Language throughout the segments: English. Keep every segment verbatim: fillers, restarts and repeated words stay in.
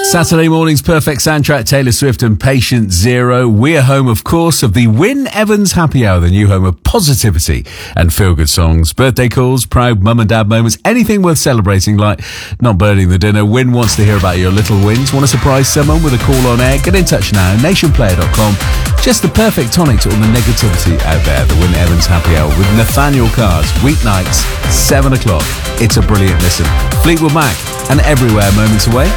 Saturday morning's perfect soundtrack, Taylor Swift and Patient Zero. We're home, of course, of the Wyn Evans Happy Hour, the new home of positivity and feel-good songs, birthday calls, proud mum and dad moments, anything worth celebrating, like not burning the dinner. Wyn wants to hear about your little wins. Want to surprise someone with a call on air? Get in touch now, nation player dot com. Just the perfect tonic to all the negativity out there. The Wyn Evans Happy Hour with Nathaniel Cars, weeknights, seven o'clock. It's a brilliant listen. Fleetwood Mac and Everywhere moments away.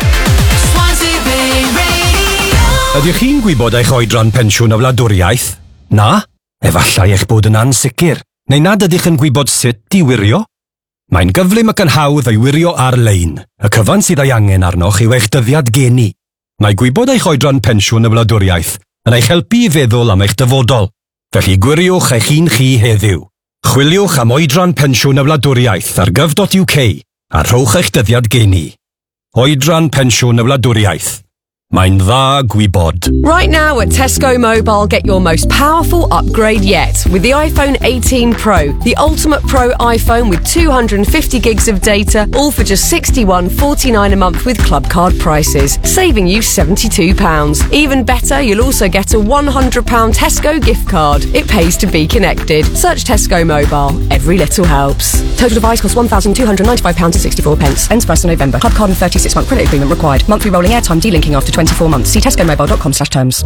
Ydych chi'n gwybod eich oedran pensiwn y wladwriaeth? Na? Efallai eich bod yn ansicr. Neu nad ydych yn gwybod sut i wirio? Mae'n gyflym ac yn hawdd ei wirio ar-lein. Y cyfan sydd ei angen arnoch yw eich dyddiad geni. Mae gwybod eich oedran pensiwn y wladwriaeth yn eich helpu i feddwl am eich dyfodol. Felly gwiriwch eich un chi heddiw. Chwiliwch am oedran pensiwn y wladwriaeth ar gyf dot U K a rhowch eich dyddiad geni. Oedran pensiwn y wladwriaeth. Mae'n dda gwybod. Right now at Tesco Mobile, get your most powerful upgrade yet with the iPhone eighteen Pro, the ultimate Pro iPhone with two hundred fifty gigs of data, all for just sixty-one forty-nine a month with club card prices, saving you seventy-two pounds. Even better, you'll also get a one hundred pounds Tesco gift card. It pays to be connected. Search Tesco Mobile. Every little helps. Total device costs one thousand two hundred ninety-five pounds sixty-four. Ends first of November. Club card and thirty-six month credit agreement required. Monthly rolling airtime delinking after twenty-four months. See tesco mobile dot com slash terms.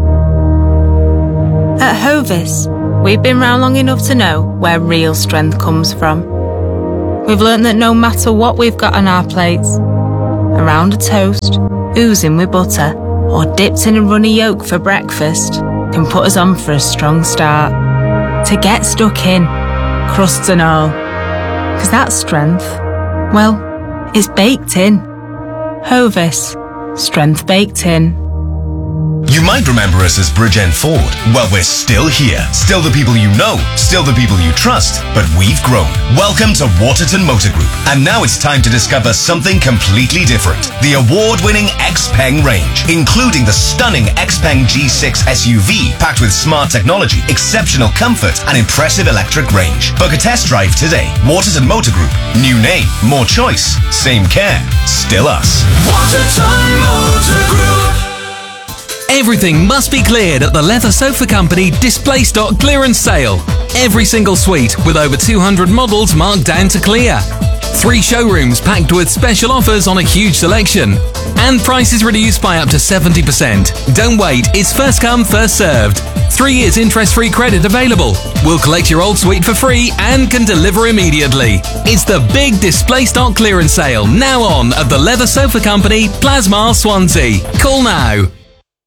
At Hovis, we've been round long enough to know where real strength comes from. We've learnt that no matter what we've got on our plates, around a toast, oozing with butter, or dipped in a runny yolk for breakfast, can put us on for a strong start. To get stuck in, crusts and all. Because that strength, well, it's baked in. Hovis. Strength baked in. You might remember us as Bridgend Ford. Well, we're still here. Still the people you know. Still the people you trust. But we've grown. Welcome to Waterton Motor Group. And now it's time to discover something completely different. The award-winning Xpeng range, including the stunning Xpeng G six S U V, packed with smart technology, exceptional comfort, and impressive electric range. Book a test drive today. Waterton Motor Group. New name, more choice, same care. Still us. Waterton Motor Group. Everything must be cleared at the Leather Sofa Company display stock clearance sale. Every single suite with over two hundred models marked down to clear. Three showrooms packed with special offers on a huge selection. And prices reduced by up to seventy percent. Don't wait, it's first come, first served. Three years interest-free credit available. We'll collect your old suite for free and can deliver immediately. It's the big display stock clearance sale now on at the Leather Sofa Company, Plasmar, Swansea. Call now.